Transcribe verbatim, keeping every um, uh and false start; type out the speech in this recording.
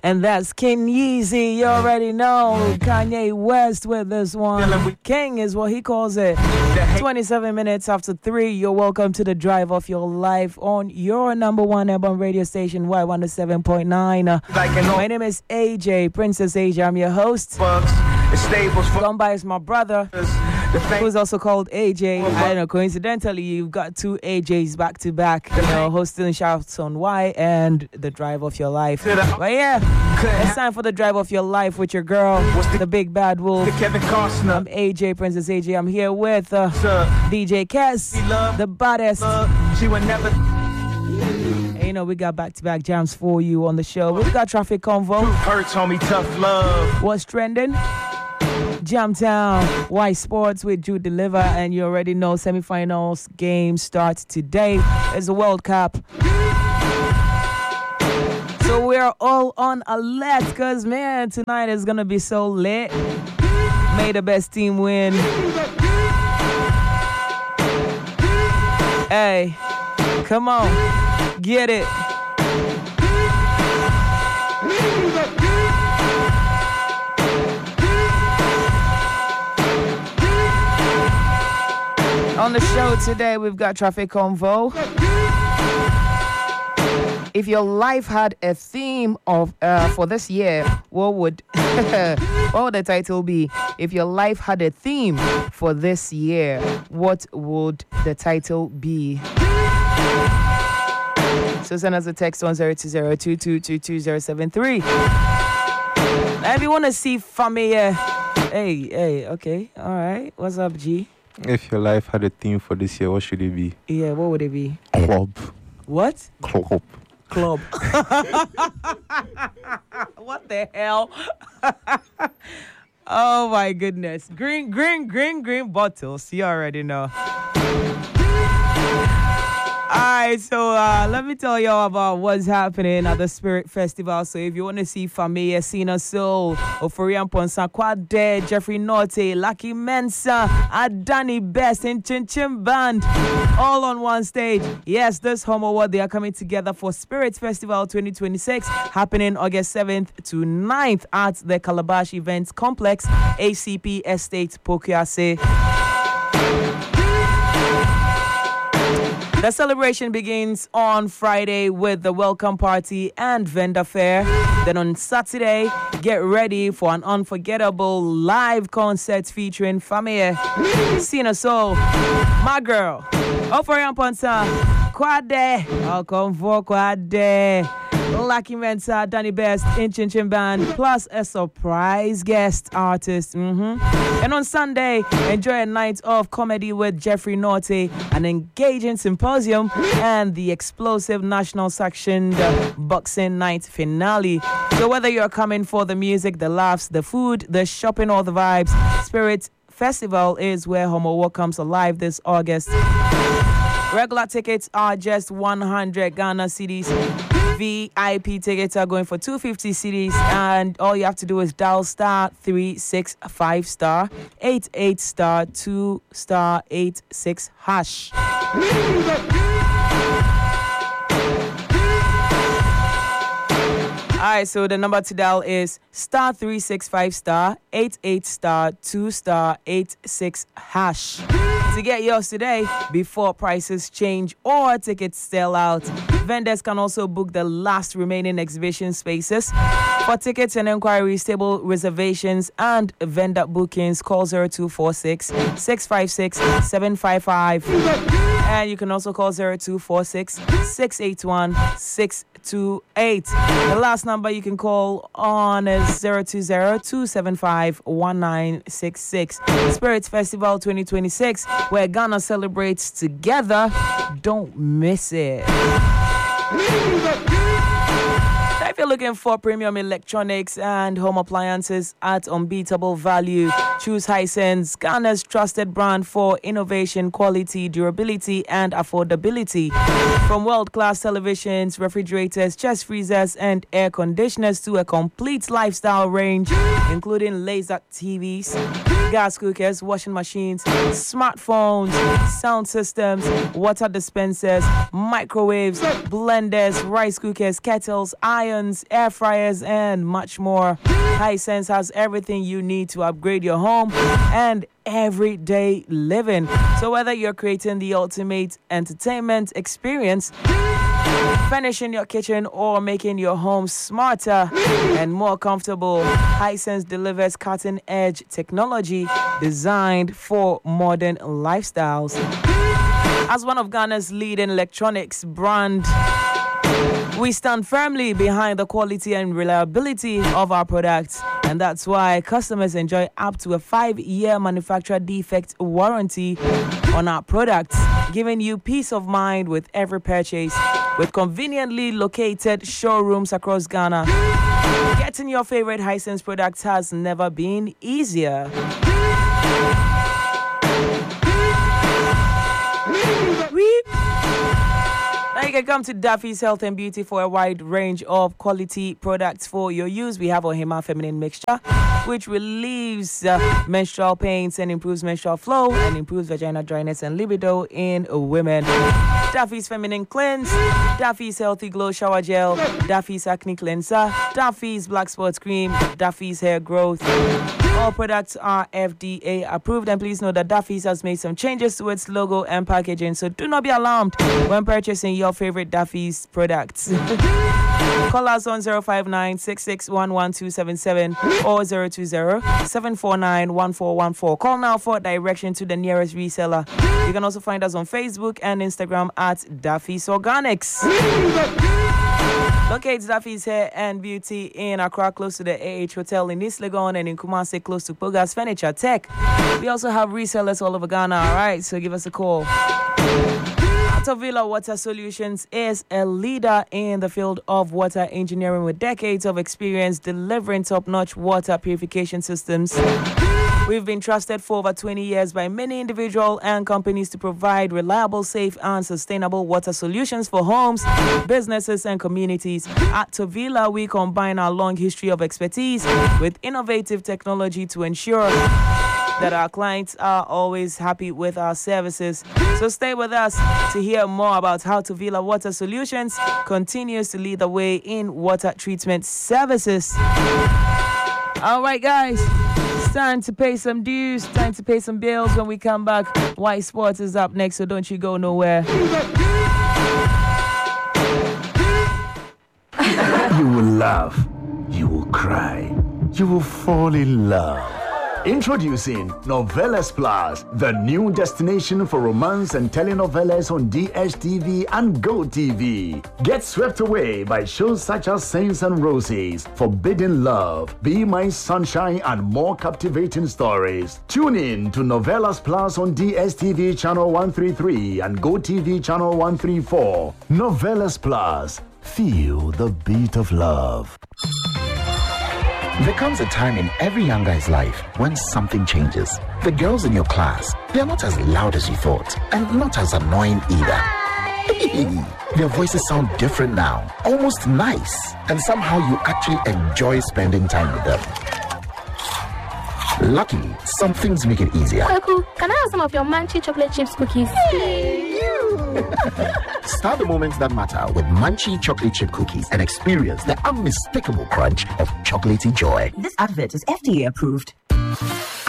And that's King Yeezy. You already know. Kanye West with this one. King is what he calls it. twenty-seven minutes after three. You're welcome to the drive of your life on your number one urban radio station, Y one oh seven point nine. My name is A J, Princess A J. I'm your host. Gone by is my brother, who's also called A J. I don't know, coincidentally, you've got two A Js back to back, you know, hosting Shouts on Y and the drive of your life. But yeah, it's time for the drive of your life with your girl, the big bad wolf. I'm A J, Princess A J. I'm here with uh, D J Kes, the baddest. She would never. And, you know, we got back-to-back jams for you on the show. We've got Traffic Convo. Hurts, homie, tough love. What's trending? Jamtown, Y Sports with Jude Deliver, and you already know semifinals game starts today. It's the World Cup. So we're all on alert because, man, tonight is going to be so lit. May the best team win. Hey, come on, get it. On the show today, we've got Traffic Convo. If your life had a theme of uh, for this year, what would what would the title be? If your life had a theme for this year, what would the title be? So send us a text one zero two zero two two two two zero seven three. And if you want to see Famia, hey, hey, okay, all right. What's up, G? If your life had a theme for this year, what should it be? Yeah, what would it be? Club. What? Club. Club. What the hell? Oh my goodness. Green, green, green, green bottles. You already know. Alright, so uh, let me tell y'all about what's happening at the Spirit Festival. So if you want to see Familia, Sina Soul, Oforian Ponsa, Quade, Jeffrey Norte, Lucky Mensa, Adani Best, and Chin Chin Band, all on one stage. Yes, this Home Award, they are coming together for Spirit Festival twenty twenty-six, happening August seventh to ninth at the Calabash Events Complex, A C P Estate, Pokiase. The celebration begins on Friday with the welcome party and vendor fair. Then on Saturday, get ready for an unforgettable live concert featuring Famia, Sina Soul, my girl, Oforian Ponsa, Quade, I'll come for Quade, Lucky Mensa, Danny Best, in Chin Chin Band, plus a surprise guest artist. Mm-hmm. And on Sunday, enjoy a night of comedy with Jeffrey Norte, an engaging symposium, and the explosive national sanctioned boxing night finale. So whether you're coming for the music, the laughs, the food, the shopping, or the vibes, Spirit Festival is where Homo War comes alive this August. Regular tickets are just one hundred Ghana cedis. V I P tickets are going for two hundred fifty cedis, and all you have to do is dial star three six five star eight eight star two star eight six hash. Alright, so the number to dial is star three six five star eight eight star two star eight six hash. To get yours today before prices change or tickets sell out. Vendors can also book the last remaining exhibition spaces. For tickets and inquiries, table reservations, and vendor bookings, call zero two four six six five six seven five five. And you can also call zero two four six six eight one six two eight. The last number you can call on is zero two zero two seven five one nine six six. Spirits Festival twenty twenty-six, where Ghana celebrates together. Don't miss it. If you're looking for premium electronics and home appliances at unbeatable value, choose Hisense, Ghana's trusted brand for innovation, quality, durability, and affordability. From world-class televisions, refrigerators, chest freezers, and air conditioners to a complete lifestyle range, including laser T Vs, gas cookers, washing machines, smartphones, sound systems, water dispensers, microwaves, blenders, rice cookers, kettles, irons, ovens, air fryers, and much more. Hisense has everything you need to upgrade your home and everyday living. So whether you're creating the ultimate entertainment experience, furnishing your kitchen, or making your home smarter and more comfortable, Hisense delivers cutting-edge technology designed for modern lifestyles. As one of Ghana's leading electronics brand, we stand firmly behind the quality and reliability of our products, and that's why customers enjoy up to a five-year manufacturer defect warranty on our products, giving you peace of mind with every purchase. With conveniently located showrooms across Ghana, getting your favorite Hisense products has never been easier. Weep. Now you can come to Duffy's Health and Beauty for a wide range of quality products for your use. We have Ohima Feminine Mixture, which relieves uh, menstrual pains and improves menstrual flow and improves vagina dryness and libido in women. Duffy's Feminine Cleanse, Duffy's Healthy Glow Shower Gel, Duffy's Acne Cleanser, Duffy's Black Spots Cream, Duffy's Hair Growth. All products are F D A approved, and please know that Duffy's has made some changes to its logo and packaging, so do not be alarmed when purchasing your favorite Duffy's products. Call us on zero five nine, six six one, one two seven seven or zero two zero, seven four nine, one four one four. Call now for direction to the nearest reseller. You can also find us on Facebook and Instagram at Duffy's Organics. Locate Duffy's Hair and Beauty in Accra, close to the A H Hotel, in East Legon, and in Kumasi, close to Pogas Furniture Tech. We also have resellers all over Ghana, all right? So give us a call. Atavila Water Solutions is a leader in the field of water engineering with decades of experience delivering top-notch water purification systems. We've been trusted for over twenty years by many individuals and companies to provide reliable, safe, and sustainable water solutions for homes, businesses, and communities. At Tavila, we combine our long history of expertise with innovative technology to ensure that our clients are always happy with our services. So stay with us to hear more about how Tavila Water Solutions continues to lead the way in water treatment services. All right, guys. It's time to pay some dues, time to pay some bills. When we come back, White Sports is up next, so don't you go nowhere. You will laugh, you will cry, you will fall in love. Introducing Novelas Plus, the new destination for romance and telenovelas on D S T V and Go T V. Get swept away by shows such as Saints and Roses, Forbidden Love, Be My Sunshine, and more captivating stories. Tune in to Novelas Plus on D S T V channel one thirty-three and Go T V channel one thirty-four. Novelas Plus. Feel the beat of love. There comes a time in every young guy's life when something changes. The girls in your class, they're not as loud as you thought, and not as annoying either. Their voices sound different now, almost nice, and somehow you actually enjoy spending time with them. Luckily, some things make it easier. Kwaku, can I have some of your Munchie chocolate chips cookies? Start the moments that matter with Munchie chocolate chip cookies and experience the unmistakable crunch of chocolatey joy. This advert is F D A approved.